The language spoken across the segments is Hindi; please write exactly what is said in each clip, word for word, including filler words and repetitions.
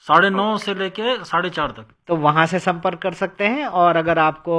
साढ़े नौ से लेके साढ़े चार तक। तो वहां से संपर्क कर सकते हैं। और अगर आपको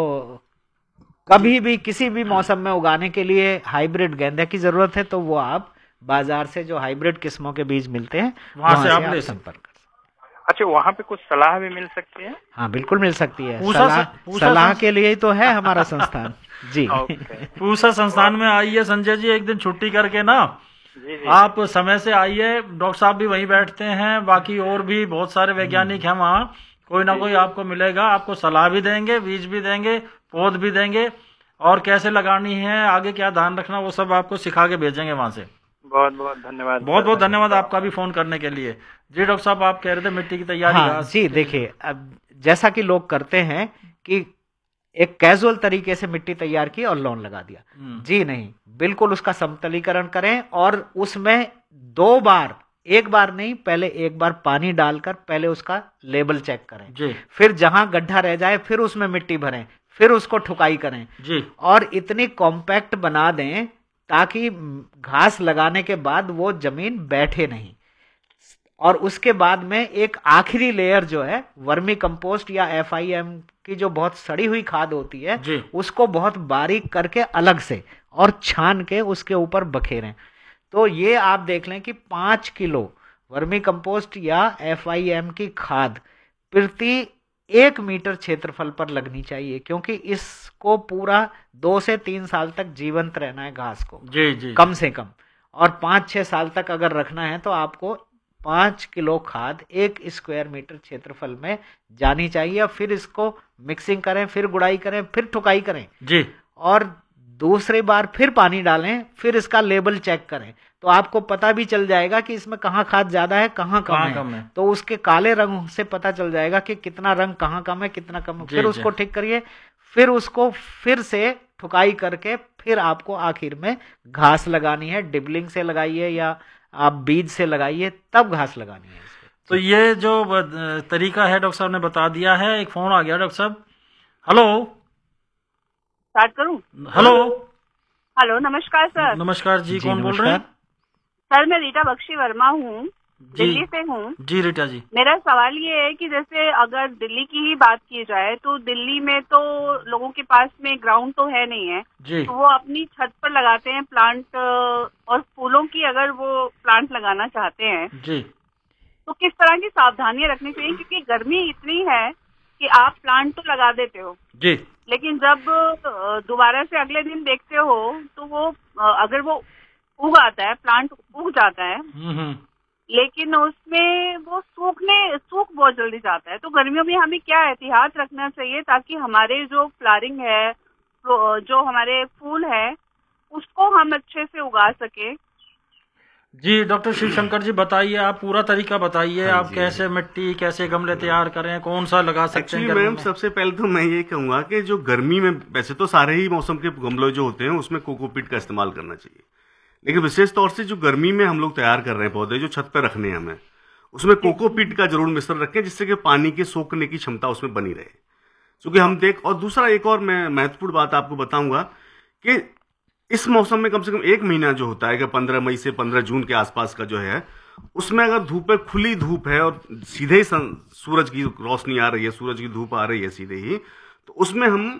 जी कभी भी किसी भी मौसम में उगाने के लिए हाइब्रिड गेंदे की जरूरत है तो वो आप बाजार से जो हाइब्रिड किस्मों के बीज मिलते हैं वहां वहां से से आप आप ले संपर्क कर सकते अच्छा, वहाँ पे कुछ सलाह भी मिल सकती है? हैं। हाँ बिल्कुल मिल सकती है पूसा सलाह। पूसा सलाह संस... के लिए ही तो है हमारा संस्थान। जी ओके। पूसा संस्थान में आइए संजय जी, एक दिन छुट्टी करके ना जी जी। आप समय से आइए। डॉक्टर साहब भी वहीं बैठते हैं, बाकी और भी बहुत सारे वैज्ञानिक हैं वहाँ। कोई ना जी कोई आपको मिलेगा, आपको सलाह भी देंगे, बीज भी देंगे, पौध भी देंगे, और कैसे लगानी है, आगे क्या ध्यान रखना, वो सब आपको सिखा के भेजेंगे वहां से। बहुत बहुत धन्यवाद बहुत सर। बहुत धन्यवाद आपका भी फोन करने के लिए। जी डॉक्टर साहब, आप कह रहे थे मिट्टी की तैयारी हाँ घास जी, के लिए। देखिए अब जैसा कि लोग करते हैं कि एक कैजुअल तरीके से मिट्टी तैयार की और लॉन लगा दिया। हम्म, जी नहीं, बिल्कुल उसका समतलीकरण करें और उसमें दो बार, एक बार नहीं, पहले एक बार पानी डालकर पहले उसका लेवल चेक करें। जी फिर जहां गड्ढा रह जाए फिर उसमें मिट्टी भरें, फिर उसको ठुकाई करें जी और इतनी कॉम्पैक्ट बना दें ताकि घास लगाने के बाद वो जमीन बैठे नहीं। और उसके बाद में एक आखिरी लेयर जो है वर्मी कंपोस्ट या एफ आई एम की जो बहुत सड़ी हुई खाद होती है जी उसको बहुत बारीक करके अलग से और छान के उसके ऊपर बखेरें। तो ये आप देख लें कि पाँच किलो वर्मी कंपोस्ट या एफ आई एम की खाद प्रति एक मीटर क्षेत्रफल पर लगनी चाहिए, क्योंकि इसको पूरा दो से तीन साल तक जीवंत रहना है घास को, जी जी कम से कम। और पाँच छः साल तक अगर रखना है तो आपको पाँच किलो खाद एक स्क्वायर मीटर क्षेत्रफल में जानी चाहिए। फिर इसको मिक्सिंग करें, फिर गुड़ाई करें, फिर ठुकाई करें जी और दूसरी बार फिर पानी डालें, फिर इसका लेबल चेक करें। तो आपको पता भी चल जाएगा कि इसमें कहाँ खाद ज्यादा है, कहाँ कम कहाँ है। कम है। तो उसके काले रंग से पता चल जाएगा कि कितना रंग कहाँ कम है, कितना कम है। जी, फिर जी। उसको ठीक करिए, फिर उसको फिर से ठुकाई करके फिर आपको आखिर में घास लगानी है। डिबलिंग से लगाइए या आप बीज से लगाइए, तब घास लगानी है इसको। तो ये जो ब- तरीका है डॉक्टर साहब ने बता दिया है। एक फोन आ गया डॉक्टर साहब। हेलो स्टार्ट करूं? हेलो हेलो, नमस्कार सर। नमस्कार जी, जी, कौन बोल रहे हैं? सर मैं रीटा बख्शी वर्मा हूँ, जी दिल्ली से हूँ। जी रीटा जी। मेरा सवाल ये है कि जैसे अगर दिल्ली की ही बात की जाए तो दिल्ली में तो लोगों के पास में ग्राउंड तो है नहीं है, जी तो वो अपनी छत पर लगाते हैं प्लांट। और फूलों की अगर वो प्लांट लगाना चाहते हैं जी तो किस तरह की सावधानियां रखनी चाहिए? क्योंकि गर्मी इतनी है कि आप प्लांट तो लगा देते हो, जी लेकिन जब अ, दोबारा से अगले दिन देखते हो तो वो अ, अगर वो उग आता है, प्लांट उग जाता है, हम्म हम्म। लेकिन उसमें वो सूखने सूख बहुत जल्दी जाता है। तो गर्मियों में हमें क्या एहतियात रखना चाहिए ताकि हमारे जो फ्लावरिंग है, जो हमारे फूल है, उसको हम अच्छे से उगा सके? जी डॉक्टर शिव शंकर जी बताइए, आप पूरा तरीका बताइए। हाँ आप जी। कैसे मिट्टी, कैसे गमले तैयार करें, कौन सा लगा सकते हैं एक्चुअली गर्मी मैम में? सबसे पहले तो मैं ये कहूंगा कि जो गर्मी में, वैसे तो सारे ही मौसम के गमले जो होते हैं उसमें कोकोपीट का इस्तेमाल करना चाहिए, लेकिन विशेष तौर से जो गर्मी में हम लोग तैयार कर रहे हैं पौधे जो छत पर रखने हैं हमें, उसमें कोकोपीट का जरूर मिश्रण रखें, जिससे कि पानी के सोखने की क्षमता उसमें बनी रहे। क्योंकि हम देख, और दूसरा एक और मैं महत्वपूर्ण बात आपको बताऊंगा कि इस मौसम में कम से कम एक महीना जो होता है कि पंद्रह मई से पंद्रह जून के आसपास का जो है, उसमें अगर धूप है, खुली धूप है और सीधे ही सन- सूरज की रोशनी आ रही है, सूरज की धूप आ रही है सीधे ही, तो उसमें हम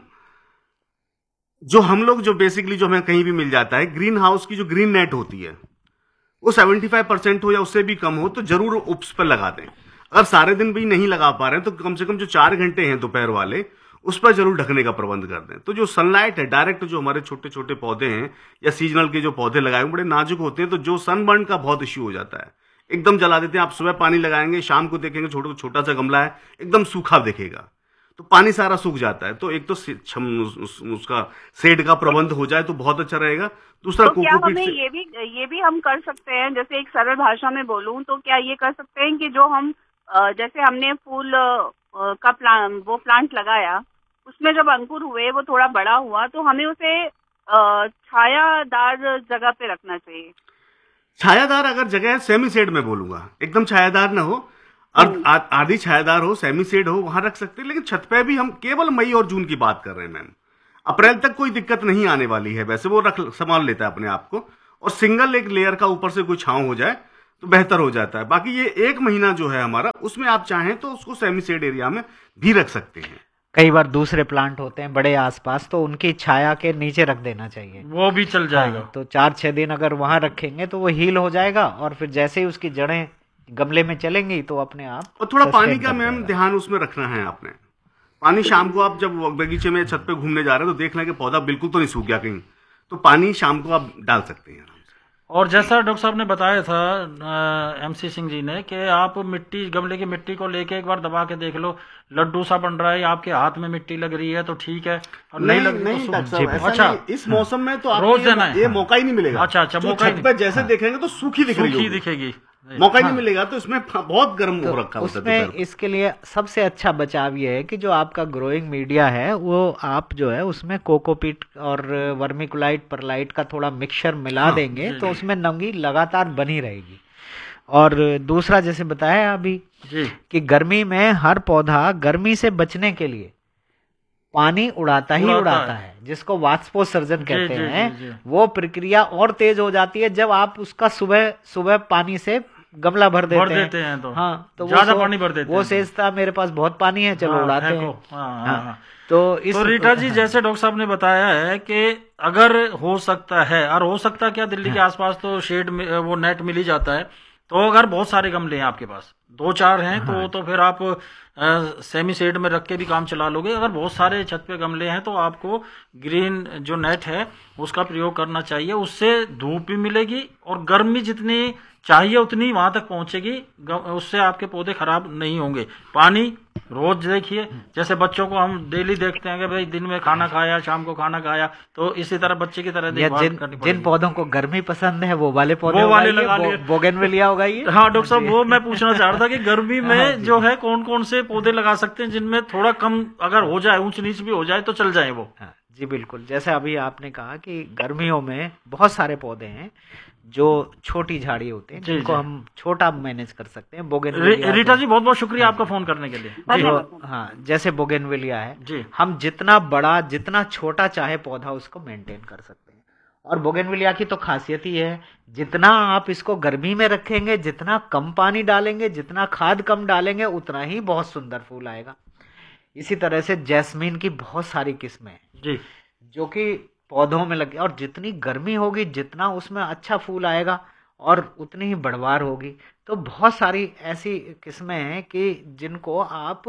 जो हम लोग जो बेसिकली जो हमें कहीं भी मिल जाता है, ग्रीन हाउस की जो ग्रीन नेट होती है वो पचहत्तर परसेंट हो या उससे भी कम हो तो जरूर उस पर लगा दें। अगर सारे दिन भी नहीं लगा पा रहे हैं तो कम से कम जो चार घंटे हैं दोपहर वाले, उस पर जरूर ढकने का प्रबंध कर दें। तो जो सनलाइट है डायरेक्ट, जो हमारे छोटे छोटे पौधे हैं या सीजनल के जो पौधे लगाए हुए बड़े नाजुक होते हैं, तो जो सनबर्न का बहुत इश्यू हो जाता है, एकदम जला देते हैं। आप सुबह पानी लगाएंगे, शाम को देखेंगे छोटा छोटा सा गमला है एकदम सूखा दिखेगा, तो पानी सारा सूख जाता है। तो एक तो से- छम- उस- उसका शेड का प्रबंध हो जाए तो बहुत अच्छा रहेगा। दूसरा तो क्या कोकोपीट हमें से ये भी ये भी हम कर सकते हैं, जैसे एक सरल भाषा में बोलूं तो क्या ये कर सकते हैं कि जो हम अ, जैसे हमने फूल अ, का प्लांट वो प्लांट लगाया, उसमें जब अंकुर हुए, वो थोड़ा बड़ा हुआ, तो हमें उसे अ, छायादार जगह पे रखना चाहिए? छायादार अगर जगह है, सेमी शेड में बोलूंगा, एकदम छायादार ना हो, अर्ध- आ- आधी छायादार हो, सेमी शेड हो, वहां रख सकते हैं। लेकिन छत पे भी हम केवल मई और जून की बात कर रहे हैं मैम, अप्रैल तक कोई दिक्कत नहीं आने वाली है। वैसे वो रख संभाल लेता है अपने आप को, और सिंगल एक लेयर का ऊपर से कोई छांव हो जाए तो बेहतर हो जाता है। बाकी ये एक महीना जो है हमारा, उसमें आप चाहें तो उसको सेमी शेड एरिया में भी रख सकते हैं। कई बार दूसरे प्लांट होते हैं बड़े आसपास, तो उनकी छाया के नीचे रख देना चाहिए, वो भी चल जाएगा। हाँ, तो चार छह दिन अगर वहां रखेंगे तो वो हील हो जाएगा, और फिर जैसे ही उसकी जड़ें गमले में चलेंगी तो अपने आप। और थोड़ा पानी का मैम ध्यान उसमें रखना है आपने। पानी शाम को आप जब बगीचे में छत पे घूमने जा रहे हैं तो देख लें कि पौधा बिल्कुल तो नहीं सूख गया कहीं, तो पानी शाम को आप डाल सकते हैं। और जैसा डॉक्टर साहब ने बताया था एमसी सिंह जी ने कि आप मिट्टी, गमले की मिट्टी को लेके एक बार दबा के देख लो, लड्डू सा बन रहा है, आपके हाथ में मिट्टी लग रही है तो ठीक है, और नहीं, नहीं लग रही तो अच्छा, इस मौसम में तो रोज देना है, ये मौका ही नहीं मिलेगा। अच्छा अच्छा, मौका छत पे जैसे देखेंगे तो सूखी दिख रही दिखेगी, मौका ही नहीं मिलेगा, तो इसमें बहुत गर्म हो रखा है उसमें। इसके लिए सबसे अच्छा बचाव ये है कि जो आपका ग्रोइंग मीडिया है वो आप जो है उसमें कोकोपीट और वर्मिकुलाइट परलाइट का थोड़ा मिक्सचर मिला हाँ, देंगे तो उसमें नमी लगातार बनी रहेगी। और दूसरा जैसे बताया अभी जी कि गर्मी में हर पौधा गर्मी से बचने के लिए पानी उड़ाता ही उड़ाता, उड़ाता है, है जिसको वाष्पोत्सर्जन कहते जी, हैं जी, जी, वो प्रक्रिया और तेज हो जाती है जब आप उसका सुबह सुबह पानी से गमला भर देते, भर देते हैं, हैं तो हाँ, तो ज्यादा पानी भर देते वो हैं, सोचता मेरे पास बहुत पानी है, चलो हाँ, उड़ाते हैं। हाँ, हाँ, हाँ, तो इस तो रीटा जी जैसे डॉक्टर साहब ने बताया है कि अगर हो सकता है, और हो सकता है क्या, दिल्ली के आसपास तो शेड में वो नेट मिल ही जाता है, तो अगर बहुत सारे गमले हैं आपके पास, दो चार हैं, तो तो फिर आप सेमी शेड में रख के भी काम चला लोगे। अगर बहुत सारे छत पे गमले हैं तो आपको ग्रीन जो नेट है उसका प्रयोग करना चाहिए, उससे धूप भी मिलेगी और गर्मी जितनी चाहिए उतनी वहां तक पहुंचेगी, उससे आपके पौधे खराब नहीं होंगे। पानी रोज देखिए, जैसे बच्चों को हम डेली देखते हैं कि भाई दिन में खाना खाया, शाम को खाना खाया, तो इसी तरह बच्चे की तरह देखभाल जिन, करनी पड़ेगी। जिन पौधों को गर्मी पसंद है वो वाले पौधे वो वाले लगा लिए, बोगेनविलिया होगा ये। हाँ डॉक्टर साहब, वो मैं पूछना चाह रहा था कि गर्मी में जो है कौन कौन से पौधे लगा सकते हैं जिनमें थोड़ा कम अगर हो जाए, ऊंच नीच भी हो जाए तो चल जाए वो। हाँ, जी बिल्कुल, जैसे अभी आपने कहा कि गर्मियों में बहुत सारे पौधे हैं जो छोटी झाड़ी होते हैं जिनको हम छोटा मैनेज कर सकते हैं। बोगेनविलिया, रीटा जी बहुत बहुत शुक्रिया आपका फोन करने के लिए। जो हाँ जैसे बोगेनविलिया है जी, हम जितना बड़ा जितना छोटा चाहे पौधा उसको मेंटेन कर सकते हैं। और बोगेनविलिया की तो खासियत ही है, जितना आप इसको गर्मी में रखेंगे, जितना कम पानी डालेंगे, जितना खाद कम डालेंगे, उतना ही बहुत सुंदर फूल आएगा। इसी तरह से जैस्मीन की बहुत सारी किस्में हैं जी जो कि पौधों में लगे, और जितनी गर्मी होगी जितना उसमें अच्छा फूल आएगा और उतनी ही बढ़वार होगी। तो बहुत सारी ऐसी किस्में हैं कि जिनको आप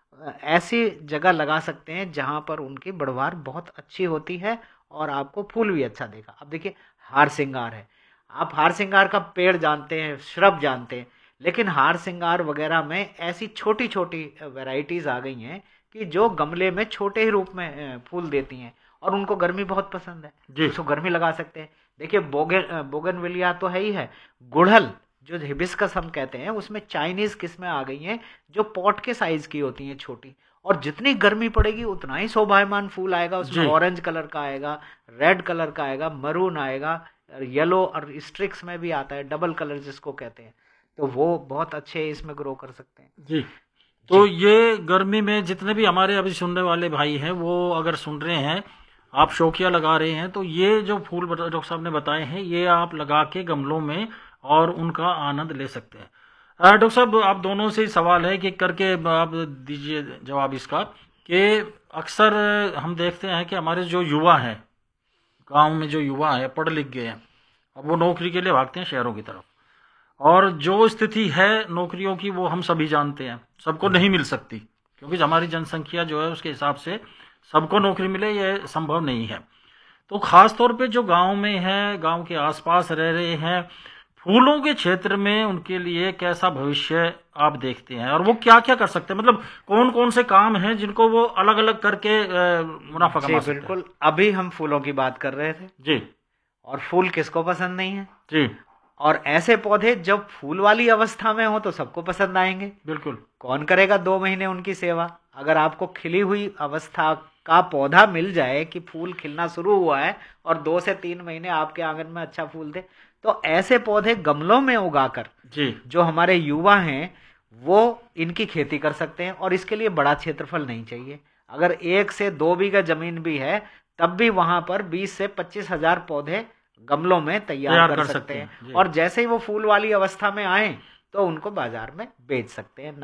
ऐसी जगह लगा सकते हैं जहां पर उनकी बढ़वार बहुत अच्छी होती है और आपको फूल भी अच्छा देगा। अब देखिए हार सिंगार है, आप हार सिंगार का पेड़ जानते हैं, श्रब जानते हैं, लेकिन हार सिंगार वगैरह में ऐसी छोटी छोटी वैरायटीज आ गई हैं कि जो गमले में छोटे ही रूप में फूल देती हैं और उनको गर्मी बहुत पसंद है, उसको गर्मी लगा सकते हैं। देखिए बोगेन बोगेनविलिया तो है ही है, गुड़हल जो हिबिस्कस हम कहते हैं उसमें चाइनीज किस्में आ गई हैं जो पॉट के साइज की होती हैं छोटी, और जितनी गर्मी पड़ेगी उतना ही शोभायमान फूल आएगा। उसमें ऑरेंज कलर का आएगा, रेड कलर का आएगा, मरून आएगा, येलो और स्ट्रिक्स में भी आता है, डबल कलर जिसको कहते हैं, तो वो बहुत अच्छे इसमें ग्रो कर सकते हैं जी। तो ये गर्मी में जितने भी हमारे अभी सुनने वाले भाई हैं वो अगर सुन रहे हैं, आप शौकिया लगा रहे हैं, तो ये जो फूल डॉक्टर साहब ने बताए हैं ये आप लगा के गमलों में और उनका आनंद ले सकते हैं। डॉक्टर साहब आप दोनों से सवाल है कि करके आप दीजिए जवाब इसका, कि अक्सर हम देखते हैं कि हमारे जो युवा हैं, गांव में जो युवा हैं पढ़ लिख गए हैं, अब वो नौकरी के लिए भागते हैं शहरों की तरफ, और जो स्थिति है नौकरियों की वो हम सभी जानते हैं, सबको नहीं मिल सकती क्योंकि हमारी जनसंख्या जो है उसके हिसाब से सबको नौकरी मिले ये संभव नहीं है। तो खास तौर पे जो गांव में है, गांव के आसपास रह रहे हैं, फूलों के क्षेत्र में उनके लिए कैसा भविष्य आप देखते हैं और वो क्या क्या कर सकते हैं, मतलब कौन कौन से काम हैं जिनको वो अलग अलग करके मुनाफा कमा सकते हैं? बिल्कुल, अभी हम फूलों की बात कर रहे थे जी, और फूल किसको पसंद नहीं है जी, और ऐसे पौधे जब फूल वाली अवस्था में हो तो सबको पसंद आएंगे। बिल्कुल, कौन करेगा दो महीने उनकी सेवा? अगर आपको खिली हुई अवस्था का पौधा मिल जाए कि फूल खिलना शुरू हुआ है और दो से तीन महीने आपके आंगन में अच्छा फूल दे, तो ऐसे पौधे गमलों में उगाकर जी जो हमारे युवा हैं वो इनकी खेती कर सकते हैं। और इसके लिए बड़ा क्षेत्रफल नहीं चाहिए, अगर एक से दो बीघा जमीन भी है तब भी वहां पर बीस से पच्चीस हजार पौधे गमलों में तैयार, तैयार कर, कर सकते सकते हैं, हैं, जी। और जैसे ही वो फूल वाली अवस्था में आए तो उनको बाजार में बेच सकते हैं।